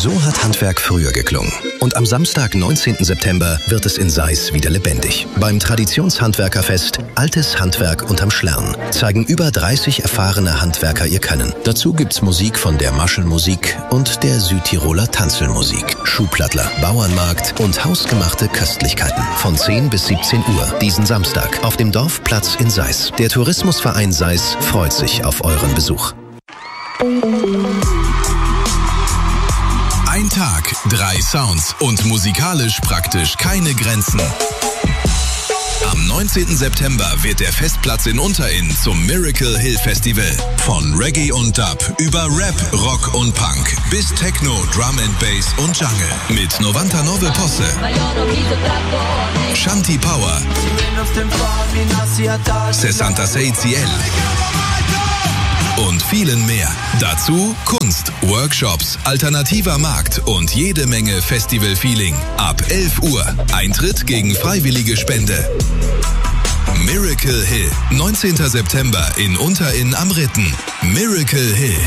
So hat Handwerk früher geklungen. Und am Samstag, 19. September, wird es in Seis wieder lebendig. Beim Traditionshandwerkerfest Altes Handwerk unterm Schlern zeigen über 30 erfahrene Handwerker ihr Können. Dazu gibt's Musik von der Maschelmusik und der Südtiroler Tanzelmusik, Schuhplattler, Bauernmarkt und hausgemachte Köstlichkeiten. Von 10 bis 17 Uhr diesen Samstag auf dem Dorfplatz in Seis. Der Tourismusverein Seis freut sich auf euren Besuch. Ein Tag, 3 Sounds und musikalisch praktisch keine Grenzen. Am 19. September wird der Festplatz in Unterinn zum Miracle Hill Festival. Von Reggae und Dub über Rap, Rock und Punk bis Techno, Drum and Bass und Jungle. Mit 99 Posse, Shanti Power, 66 CL und vielen mehr. Dazu Kunst, Workshops, alternativer Markt und jede Menge Festival-Feeling. Ab 11 Uhr. Eintritt gegen freiwillige Spende. Miracle Hill. 19. September in Unterinn am Ritten. Miracle Hill.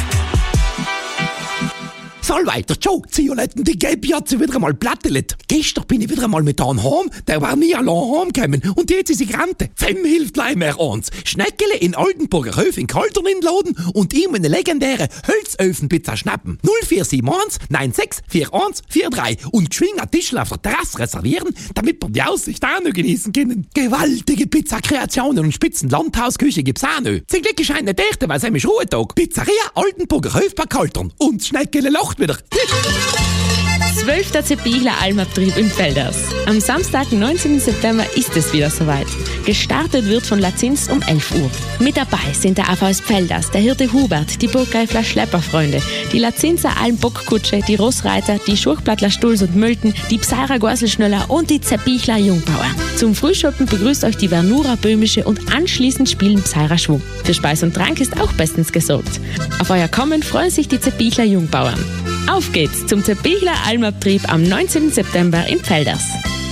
Salvei, der Joe, Zioletten, die Gabi hat sie wieder einmal Plattelet. Gestern bin ich wieder einmal mit einem heim, der war nie allein heimgekommen und jetzt ist sie Grante. Fem hilft gleich mehr eins. Schneckele in Oldenburger Höf in Kaltern inladen und ihm eine legendäre Hölzöfenpizza schnappen. 0471 964143 und geschwind einen Tischl auf der Terrasse reservieren, damit wir die Aussicht auch noch genießen können. Gewaltige Pizzakreationen und spitzen Landhausküche gibt's auch noch. Zum Glück ist eine Dichte, weil es ist Ruhetag. Pizzeria Oldenburger Höf bei Kaltern und Schneckele lacht wieder. 12. Zeppichler Almabtrieb in Felders. Am Samstag, 19. September ist es wieder soweit. Gestartet wird von Lazins um 11 Uhr. Mit dabei sind der AVS Felders, der Hirte Hubert, die Burggreifler Schlepperfreunde, die Lazinser Almbockkutsche, die Rossreiter, die Schurchplattler Stulz und Mölten, die Pseirer Gorselschnöller und die Zeppichler Jungbauer. Zum Frühschoppen begrüßt euch die Vernura Böhmische und anschließend spielen Pseirer Schwung. Für Speis und Trank ist auch bestens gesorgt. Auf euer Kommen freuen sich die Zeppichler Jungbauern. Auf geht's zum Zeppichler Almabtrieb am 19. September in Felders.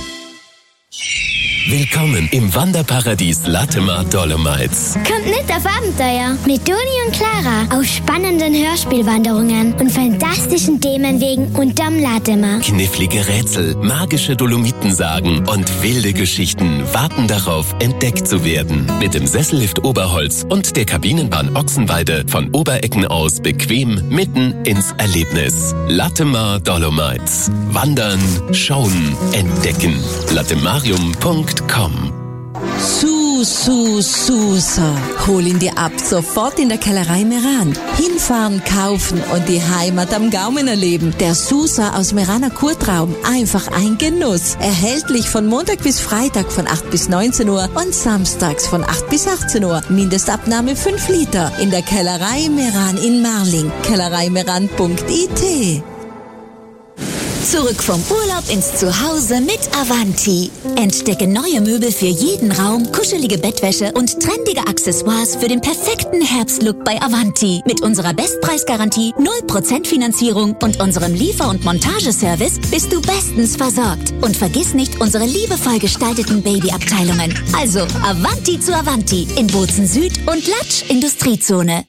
Willkommen im Wanderparadies Latemar Dolomites. Kommt mit auf Abenteuer mit Doni und Clara auf spannenden Hörspielwanderungen und fantastischen Themenwegen unterm Latemar. Knifflige Rätsel, magische Dolomitensagen und wilde Geschichten warten darauf, entdeckt zu werden. Mit dem Sessellift Oberholz und der Kabinenbahn Ochsenweide von Oberecken aus bequem mitten ins Erlebnis. Latemar Dolomites. Wandern, schauen, entdecken. latemarium.com. Susa. Hol ihn dir ab, sofort in der Kellerei Meran. Hinfahren, kaufen und die Heimat am Gaumen erleben. Der Susa aus Meraner Kurtraum. Einfach ein Genuss. Erhältlich von Montag bis Freitag von 8 bis 19 Uhr und samstags von 8 bis 18 Uhr. Mindestabnahme 5 Liter. In der Kellerei Meran in Marling. kellereimeran.it. Zurück vom Urlaub ins Zuhause mit Avanti. Entdecke neue Möbel für jeden Raum, kuschelige Bettwäsche und trendige Accessoires für den perfekten Herbstlook bei Avanti. Mit unserer Bestpreisgarantie, 0% Finanzierung und unserem Liefer- und Montageservice bist du bestens versorgt. Und vergiss nicht unsere liebevoll gestalteten Babyabteilungen. Also Avanti zu Avanti in Bozen Süd und Latsch Industriezone.